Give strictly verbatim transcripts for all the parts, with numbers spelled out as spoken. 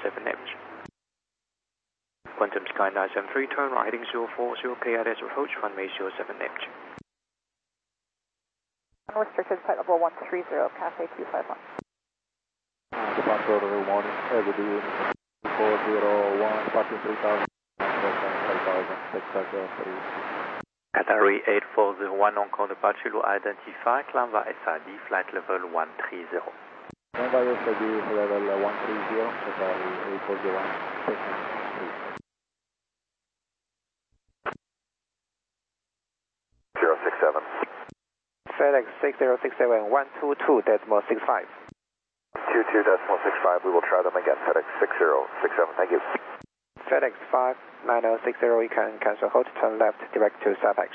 seven H. Quantum Sky nine seven three, turn right heading zero four zero K at S approach, runway zero seven H. Unrestricted flight level one three zero, Cathay two five one. Departure order one, Everdean four zero one, departure three thousand, five thousand, six thousand three. Qatari eight four zero one, on call departure, will identify, climb via S I D, flight level one three zero. Climb via S I D, level one three zero, Qatari eight four zero one, six three. zero six seven. FedEx six zero six seven, one two two decimal six five. two two decimal six five, we will try them again, FedEx six zero six seven, thank you. FedEx five nine zero six zero, you can cancel hold, turn left, direct to SAPEX.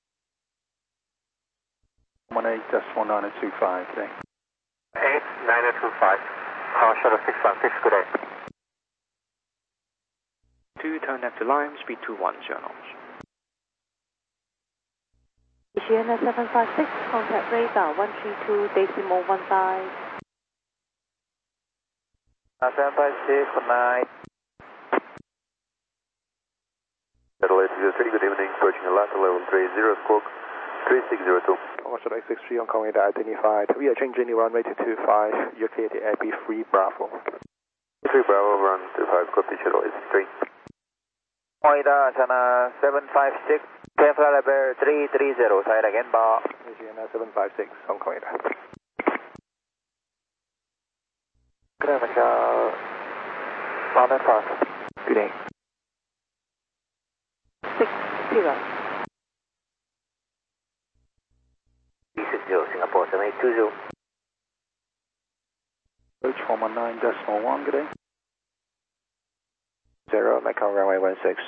one eight decimal nine two five, today. eight nine two five, Power Shuttle six one six, good day. two, turn left to Lime, speed two one zero knots. Vienna seven five six, contact radar one three two decimal one five. seven five six, good night. Adelaide zero three, good evening, approaching Atlanta level three zero, squawk three six zero two. Commercial X six three on calling radar identified. We are changing the runway to two five, you're clear to Air B three Bravo. three Bravo, run two five, copy, shuttle is three. Radar, China seven five six, Kefla level three three zero, side again, bar. Vienna seven five six on calling radar. Good day, Michelle. London Park. Good day. six zero. three six zero, Singapore seven eight two zero. Approach one one nine decimal one, good day. Zero, Macau runway one six.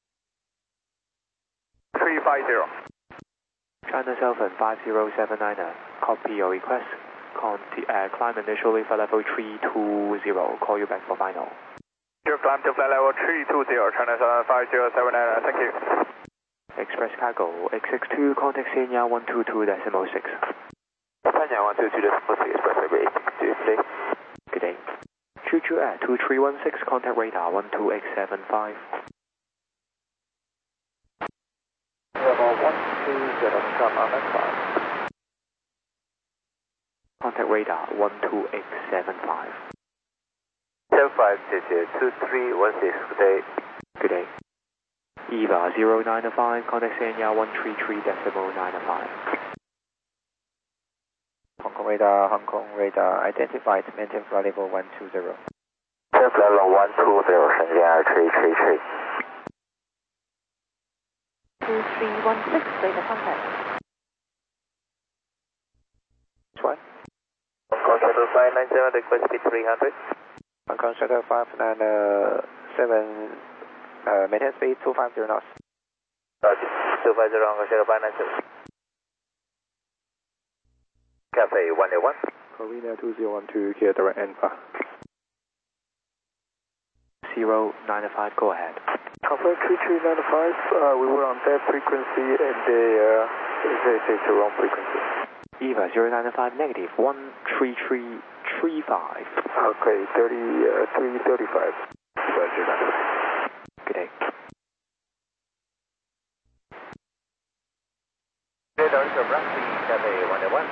three five zero. China Southern five zero seven nine, copy your request. Conti uh, climb initially for level three two zero, call you back for final. Your climb to flight level three two zero, China Southern five zero seven nine, thank you. Express cargo, X six two, contact Senya one two two decimal six. Senya one two two decimal six, express level eight six two, today. Good day. Choo choo at two three one six, contact radar one two eight seven five. Level one two zero, come on that side. Contact radar one two eight seven five. seven five two two two three one six, good day. Good day. Eva zero nine five, contact Senya one three three decimal nine five. Hong Kong radar, Hong Kong radar identified, maintain flight level one two zero. Flight level one two zero, Shenzhen three three three. two three one six, radar contact. Which one? Hong Kong Shuttle five nine seven, request speed three hundred. Hong Kong Shuttle five nine seven, uh, maintain speed two five zero knots. Roger, two five zero, Hong Kong Shuttle five nine seven. Cafe one eight one. Corina two zero one two, clear direct Alpha. zero nine five, go ahead. Alpha three three nine five, uh, we were on that frequency and they, uh, they say it's the wrong frequency. Eva zero nine five, negative one three three three five. Okay, thirty, uh, three thirty-five. Roger that. Good day. Radar is abruptly, Cafe one eight one.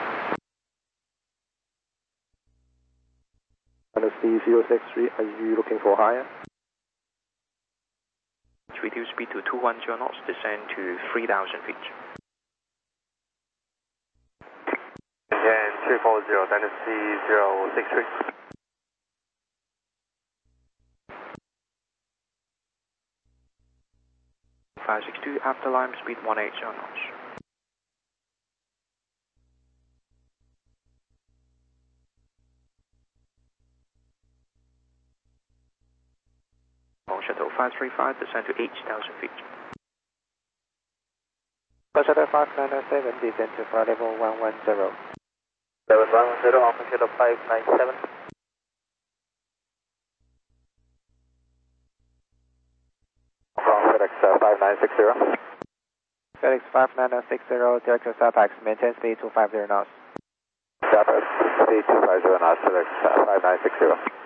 C zero six three, are you looking for higher? Reduce speed to two one zero knots, descend to three thousand feet. Shenzhen three four zero, Dynasty zero six three. five six two, after Lime, speed one eight zero knots. Shuttle five three five, descend to eight thousand feet. Shuttle five nine seven, descend to flight level one one zero. Level one one zero, Hong Kong Shuttle five nine seven. Hong Kong FedEx uh, five nine six zero. FedEx five nine six zero, direct to SAPEX, maintain speed two five zero knots. SAPEX, speed two five zero knots, FedEx uh, five nine six zero.